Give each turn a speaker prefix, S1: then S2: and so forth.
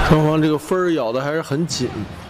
S1: 双方这个分儿咬的还是很紧。